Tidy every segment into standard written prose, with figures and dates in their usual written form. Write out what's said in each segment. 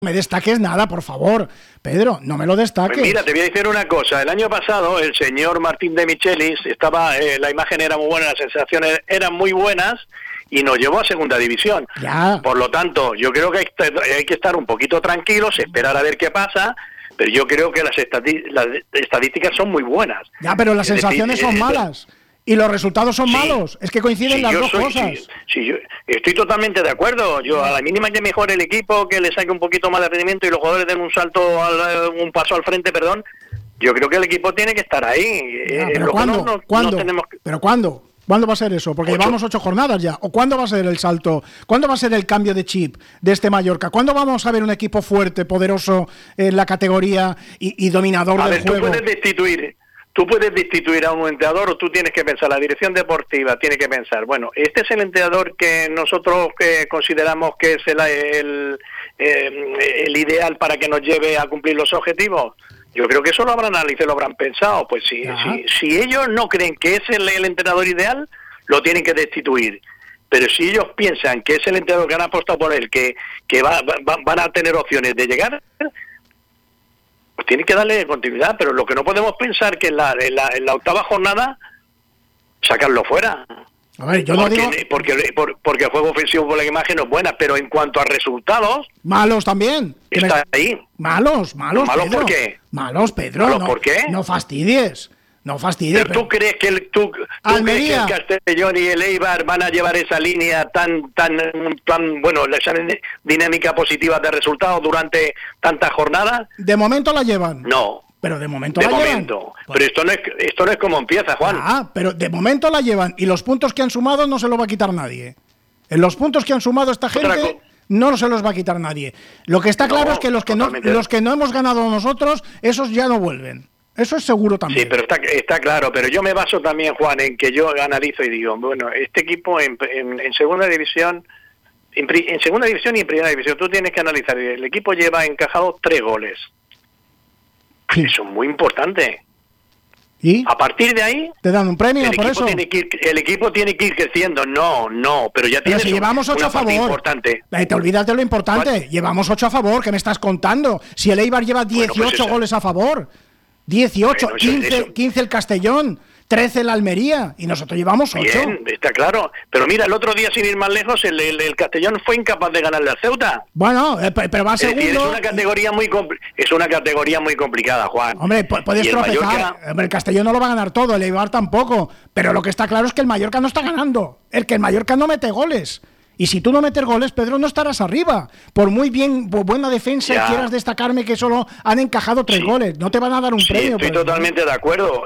me destaques nada, por favor. Pedro, no me lo destaques. Pues mira, te voy a decir una cosa. El año pasado, el señor Martín de Michelis estaba, la imagen era muy buena, las sensaciones eran muy buenas y nos llevó a segunda división. Ya. Por lo tanto, yo creo que hay que estar un poquito tranquilos, esperar a ver qué pasa, pero yo creo que las estadísticas son muy buenas. Ya, pero las sensaciones son malas. Y los resultados son malos. Es que coinciden las dos cosas. Sí, yo estoy totalmente de acuerdo. Yo, a la mínima que mejore el equipo, que le saque un poquito más de rendimiento y los jugadores den un paso al frente, yo creo que el equipo tiene que estar ahí. ¿Pero cuándo? ¿Cuándo? ¿Pero cuándo? ¿Cuándo va a ser eso? Porque llevamos 8 jornadas ya. ¿O cuándo va a ser el salto? ¿Cuándo va a ser el cambio de chip de este Mallorca? ¿Cuándo vamos a ver un equipo fuerte, poderoso en la categoría y dominador del juego? Tú puedes destituir a un entrenador o tú tienes que pensar, la dirección deportiva tiene que pensar, bueno, este es el entrenador que nosotros consideramos que es el ideal para que nos lleve a cumplir los objetivos. Yo creo que eso lo habrán analizado, lo habrán pensado. Pues si ellos no creen que es el entrenador ideal, lo tienen que destituir. Pero si ellos piensan que es el entrenador que han apostado por él, que van a tener opciones de llegar, pues tienen que darle continuidad. Pero lo que no podemos pensar que en la octava jornada sacarlo fuera. A ver, yo no digo... porque el juego ofensivo por la imagen no es buena, pero en cuanto a resultados... Malos también. Está ahí. Malos, Pedro. ¿Por qué? Malos, Pedro. ¿Malos por qué? No fastidies. No fastidies. ¿Pero tú crees que el Castellón y el Eibar van a llevar esa línea tan bueno, esa dinámica positiva de resultados durante tantas jornadas? De momento la llevan. No. Pero de momento la llevan. Pero esto no es como empieza, Juan. Pero de momento la llevan y los puntos que han sumado no se los va a quitar nadie. En los puntos que han sumado esta gente no se los va a quitar nadie. Lo que está claro es que los que no hemos ganado nosotros, esos ya no vuelven. Eso es seguro también. Sí, pero está claro. Pero yo me baso también, Juan, en que yo analizo y digo, bueno, este equipo en segunda división, en segunda división y en primera división, tú tienes que analizar. El equipo lleva encajado 3 goles. Sí. Eso es muy importante. ¿Y? A partir de ahí... ¿Te dan un premio por eso? El equipo tiene que ir creciendo. No, pero ya tienes si llevamos 8 a favor. Importante. Te olvidas de lo importante. ¿Cuál? Llevamos 8 a favor. ¿Qué me estás contando? Si el Eibar lleva 18 goles a favor. 18, bueno, 15 el Castellón, 13 el Almería y nosotros llevamos 8. Bien, está claro. Pero mira, el otro día, sin ir más lejos, el Castellón fue incapaz de ganarle al Ceuta. Bueno, pero va segundo. Es una categoría muy complicada, Juan. Hombre, puedes tropezar. El Castellón no lo va a ganar todo, el Eibar tampoco. Pero lo que está claro es que el Mallorca no está ganando. El Mallorca no mete goles. Y si tú no metes goles, Pedro, no estarás arriba. Por muy buena defensa quieras destacarme que solo han encajado 3 goles. No te van a dar un premio. Estoy totalmente de acuerdo.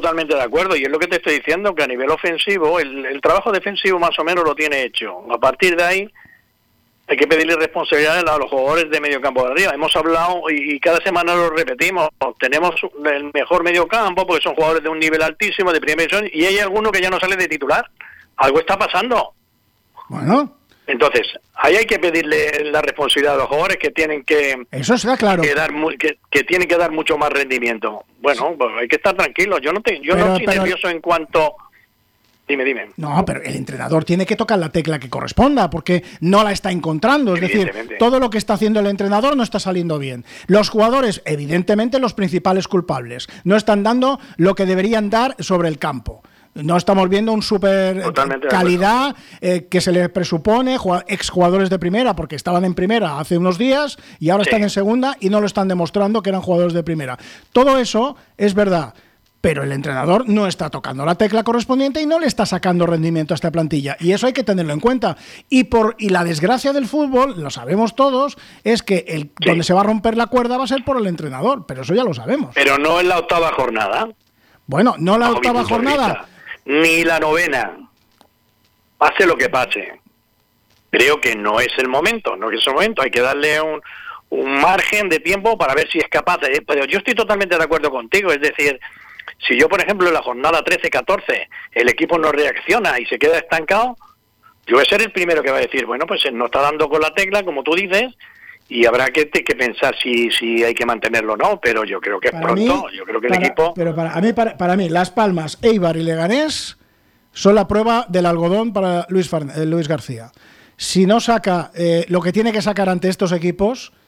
Y es lo que te estoy diciendo, que a nivel ofensivo, el trabajo defensivo más o menos lo tiene hecho. A partir de ahí, hay que pedirle responsabilidades a los jugadores de medio campo de arriba. Hemos hablado y cada semana lo repetimos. Tenemos el mejor medio campo porque son jugadores de un nivel altísimo, de primera división, y hay alguno que ya no sale de titular. Algo está pasando. Bueno... Entonces, ahí hay que pedirle la responsabilidad a los jugadores que tienen que... Eso está claro. Que tienen que dar mucho más rendimiento. Bueno, pues hay que estar tranquilos. Yo no estoy nervioso en cuanto... Dime. No, pero el entrenador tiene que tocar la tecla que corresponda, porque no la está encontrando. Es decir, todo lo que está haciendo el entrenador no está saliendo bien. Los jugadores, evidentemente, los principales culpables. No están dando lo que deberían dar sobre el campo. No estamos viendo un super calidad que se les presupone, exjugadores de primera, porque estaban en primera hace unos días y ahora están en segunda y no lo están demostrando que eran jugadores de primera. Todo eso es verdad, pero el entrenador no está tocando la tecla correspondiente y no le está sacando rendimiento a esta plantilla. Y eso hay que tenerlo en cuenta. Y la desgracia del fútbol, lo sabemos todos, es que donde se va a romper la cuerda va a ser por el entrenador, pero eso ya lo sabemos. Pero no en la octava jornada. Bueno, no la octava jornada. Ni la novena, pase lo que pase. Creo que no es el momento, hay que darle un margen de tiempo para ver si es capaz pero yo estoy totalmente de acuerdo contigo, es decir, si yo por ejemplo en la jornada 13-14 el equipo no reacciona y se queda estancado, yo voy a ser el primero que va a decir, bueno, pues no está dando con la tecla, como tú dices, y habrá que pensar si hay que mantenerlo o no, pero yo creo que es pronto. Yo creo que el equipo... Pero para mí, Las Palmas, Eibar y Leganés son la prueba del algodón para Luis García. Si no saca lo que tiene que sacar ante estos equipos,